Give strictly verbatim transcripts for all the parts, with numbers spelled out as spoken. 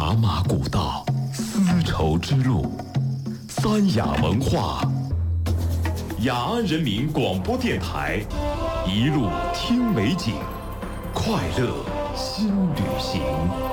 茶马古道，丝绸之路，三雅文化。雅安人民广播电台，一路听美景，快乐新旅行。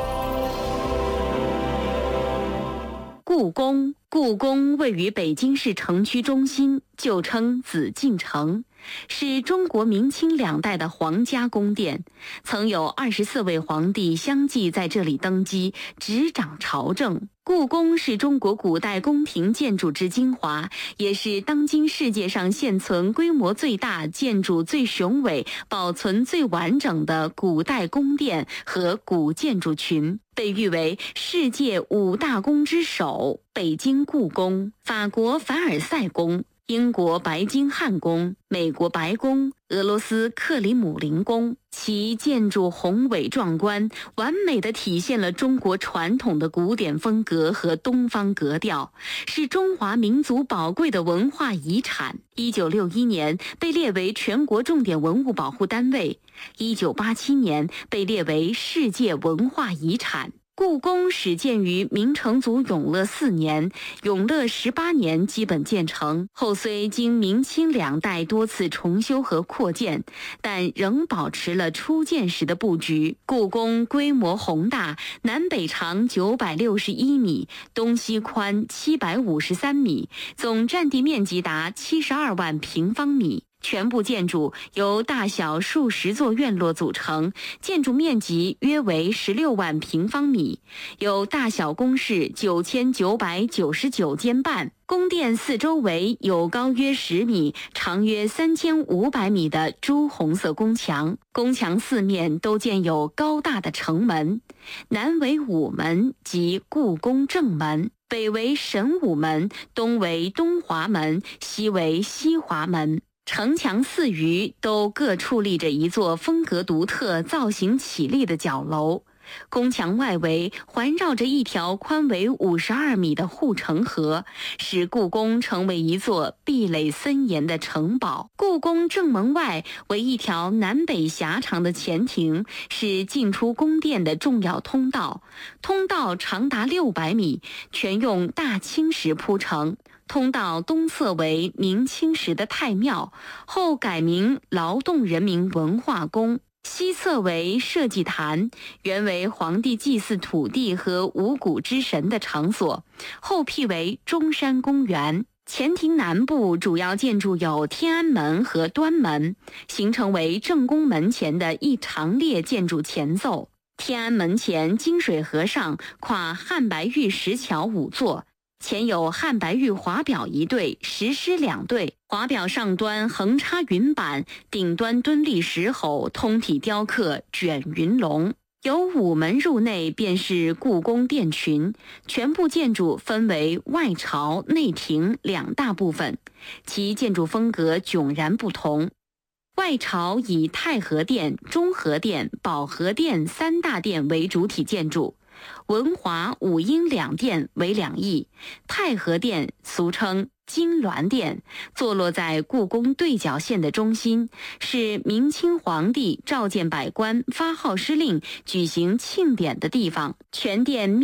故宫，故宫位于北京市城区中心，旧称紫禁城，是中国明清两代的皇家宫殿，曾有二十四位皇帝相继在这里登基，执掌朝政。故宫是中国古代宫廷建筑之精华，也是当今世界上现存规模最大、建筑最雄伟、保存最完整的古代宫殿和古建筑群，被誉为世界五大宫之首。北京故宫、法国凡尔赛宫、英国白金汉宫、美国白宫、俄罗斯克里姆林宫，其建筑宏伟壮观，完美地体现了中国传统的古典风格和东方格调，是中华民族宝贵的文化遗产。一九六一年被列为全国重点文物保护单位，一九八七年被列为世界文化遗产。故宫始建于明成祖永乐四年，永乐十八年基本建成，后虽经明清两代多次重修和扩建，但仍保持了初建时的布局。故宫规模宏大，南北长九百六十一米，东西宽七百五十三米，总占地面积达七十二万平方米。全部建筑由大小数十座院落组成，建筑面积约为十六万平方米，有大小宫室九千九百九十九间半。宫殿四周围有高约十米、长约三千五百米的朱红色宫墙，宫墙四面都建有高大的城门，南为午门即故宫正门，北为神武门，东为东华门，西为西华门。城墙四隅都各矗立着一座风格独特、造型绮丽的角楼，宫墙外围环绕着一条宽为五十二米的护城河，使故宫成为一座壁垒森严的城堡。故宫正门外为一条南北狭长的前庭，是进出宫殿的重要通道，通道长达六百米，全用大青石铺成。通道东侧为明清时的太庙，后改名劳动人民文化宫，西侧为社稷坛，原为皇帝祭祀土地和五谷之神的场所，后辟为中山公园。前庭南部主要建筑有天安门和端门，形成为正宫门前的一长列建筑前奏。天安门前金水河上跨汉白玉石桥五座，前有汉白玉华表一对，石狮两对，华表上端横插云板，顶端敦立石猴，通体雕刻卷云龙。由午门入内便是故宫殿群，全部建筑分为外朝、内庭两大部分，其建筑风格迥然不同。外朝以太和殿、中和殿、保和殿三大殿为主体建筑，文华、武英两殿为两翼。太和殿俗称金銮殿，坐落在故宫对角线的中心，是明清皇帝召见百官、发号施令、举行庆典的地方。全殿